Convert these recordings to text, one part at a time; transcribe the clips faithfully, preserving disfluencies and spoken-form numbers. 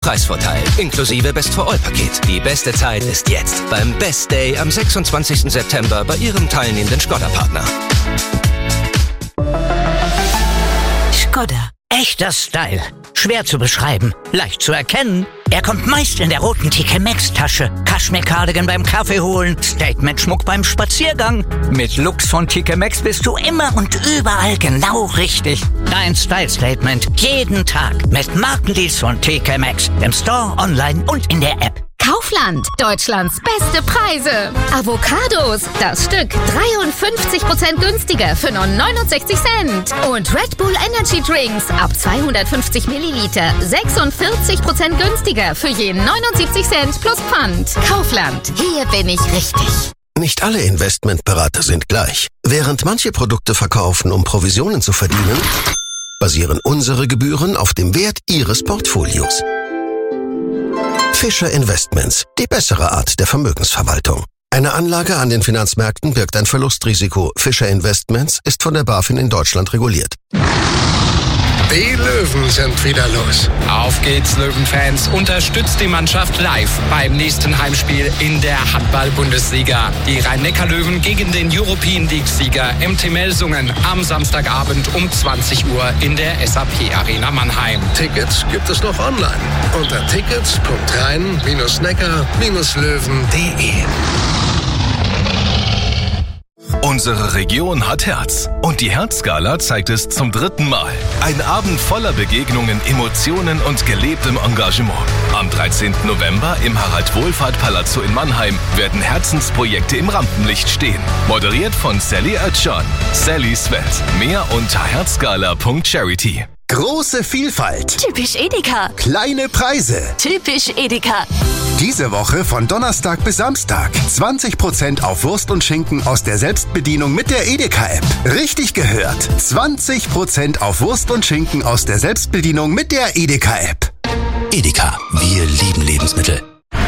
Preisvorteil, inklusive Best-for-All-Paket. Die beste Zeit ist jetzt beim Best Day am sechsundzwanzigsten September bei Ihrem teilnehmenden Škoda-Partner. Škoda. Echter Style. Schwer zu beschreiben, leicht zu erkennen. Er kommt meist in der roten T K Maxx-Tasche. Kaschmir-Cardigan beim Kaffee holen, Statement-Schmuck beim Spaziergang. Mit Looks von T K Maxx bist du immer und überall genau richtig. Dein Style-Statement jeden Tag mit Markendeals von T K Maxx. Im Store, online und in der App. Kaufland, Deutschlands beste Preise. Avocados, das Stück dreiundfünfzig Prozent günstiger für nur neunundsechzig Cent. Und Red Bull Energy Drinks ab zweihundertfünfzig Milliliter sechsundvierzig Prozent günstiger für je neunundsiebzig Cent plus Pfand. Kaufland, hier bin ich richtig. Nicht alle Investmentberater sind gleich. Während manche Produkte verkaufen, um Provisionen zu verdienen, basieren unsere Gebühren auf dem Wert Ihres Portfolios. Fischer Investments, die bessere Art der Vermögensverwaltung. Eine Anlage an den Finanzmärkten birgt ein Verlustrisiko. Fischer Investments ist von der BaFin in Deutschland reguliert. Die Löwen sind wieder los. Auf geht's, Löwenfans. Unterstützt die Mannschaft live beim nächsten Heimspiel in der Handball-Bundesliga. Die Rhein-Neckar-Löwen gegen den European League-Sieger M T Melsungen am Samstagabend um zwanzig Uhr in der S A P Arena Mannheim. Tickets gibt es noch online unter tickets punkt rhein neckar löwen punkt de. Unsere Region hat Herz und die Herzgala zeigt es zum dritten Mal. Ein Abend voller Begegnungen, Emotionen und gelebtem Engagement. Am dreizehnten November im Harald-Wohlfahrt-Palazzo in Mannheim werden Herzensprojekte im Rampenlicht stehen. Moderiert von Sally Oetschan. Sallys Welt. Mehr unter herzgala punkt charity. Große Vielfalt. Typisch Edeka. Kleine Preise. Typisch Edeka. Diese Woche von Donnerstag bis Samstag. zwanzig Prozent auf Wurst und Schinken aus der Selbstbedienung mit der Edeka-App. Richtig gehört. zwanzig Prozent auf Wurst und Schinken aus der Selbstbedienung mit der Edeka-App. Edeka, wir lieben Lebensmittel.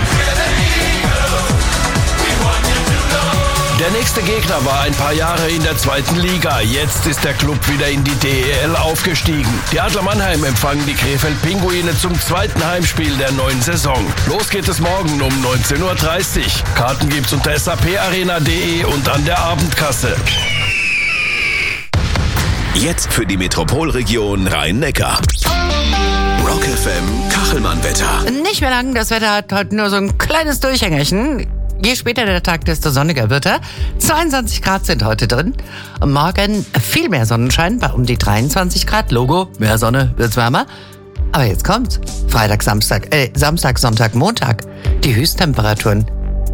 Der nächste Gegner war ein paar Jahre in der zweiten Liga. Jetzt ist der Club wieder in die D E L aufgestiegen. Die Adler Mannheim empfangen die Krefeld-Pinguine zum zweiten Heimspiel der neuen Saison. Los geht es morgen um neunzehn Uhr dreißig. Karten gibt's unter s a p arena punkt de und an der Abendkasse. Jetzt für die Metropolregion Rhein-Neckar. Rock F M Kachelmann-Wetter. Nicht mehr lang, das Wetter hat heute nur so ein kleines Durchhängerchen. Je später der Tag, desto sonniger wird er. zweiundzwanzig Grad sind heute drin. Morgen viel mehr Sonnenschein bei um die dreiundzwanzig Grad. Logo, mehr Sonne, wird's wärmer. Aber jetzt kommt's. Freitag, Samstag, äh, Samstag, Sonntag, Montag. Die Höchsttemperaturen.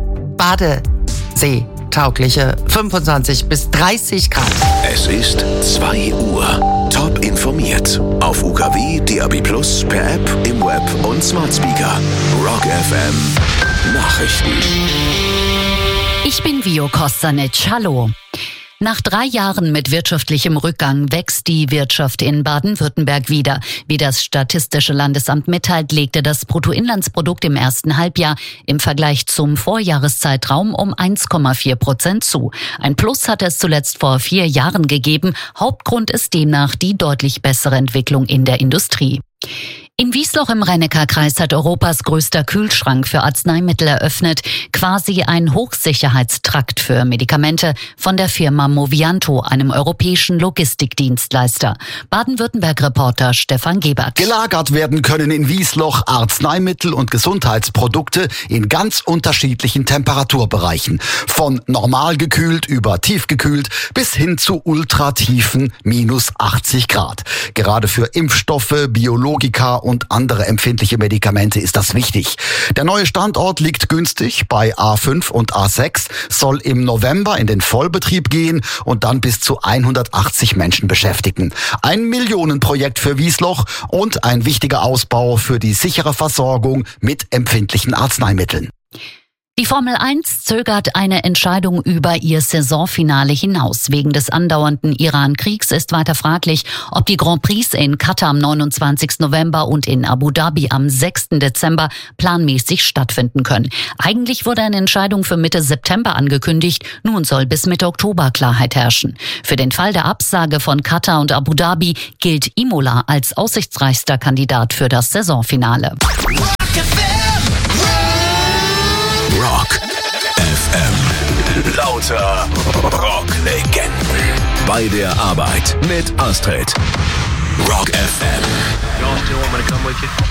Badesee. Taugliche fünfundzwanzig bis dreißig Grad. Es ist zwei Uhr. Top informiert. Auf U K W, D A B plus, per App, im Web und Smart Speaker. Rock F M. Nachrichten. Ich bin Vio Kostanic. Hallo. Nach drei Jahren mit wirtschaftlichem Rückgang wächst die Wirtschaft in Baden-Württemberg wieder. Wie das Statistische Landesamt mitteilt, legte das Bruttoinlandsprodukt im ersten Halbjahr im Vergleich zum Vorjahreszeitraum um eins Komma vier Prozent zu. Ein Plus hatte es zuletzt vor vier Jahren gegeben. Hauptgrund ist demnach die deutlich bessere Entwicklung in der Industrie. In Wiesloch im Rhein-Neckar-Kreis hat Europas größter Kühlschrank für Arzneimittel eröffnet, quasi ein Hochsicherheitstrakt für Medikamente von der Firma Movianto, einem europäischen Logistikdienstleister. Baden-Württemberg-Reporter Stefan Gebert. Gelagert werden können in Wiesloch Arzneimittel und Gesundheitsprodukte in ganz unterschiedlichen Temperaturbereichen. Von normal gekühlt über tiefgekühlt bis hin zu ultratiefen minus achtzig Grad. Gerade für Impfstoffe, Biologika und andere empfindliche Medikamente ist das wichtig. Der neue Standort liegt günstig bei A fünf und A sechs, soll im November in den Vollbetrieb gehen und dann bis zu hundertachtzig Menschen beschäftigen. Ein Millionenprojekt für Wiesloch und ein wichtiger Ausbau für die sichere Versorgung mit empfindlichen Arzneimitteln. Die Formel eins zögert eine Entscheidung über ihr Saisonfinale hinaus. Wegen des andauernden Iran-Kriegs ist weiter fraglich, ob die Grand Prix in Katar am neunundzwanzigsten November und in Abu Dhabi am sechsten Dezember planmäßig stattfinden können. Eigentlich wurde eine Entscheidung für Mitte September angekündigt. Nun soll bis Mitte Oktober Klarheit herrschen. Für den Fall der Absage von Katar und Abu Dhabi gilt Imola als aussichtsreichster Kandidat für das Saisonfinale. unter Rocklegenden. Bei der Arbeit mit Astrid. Rock F M.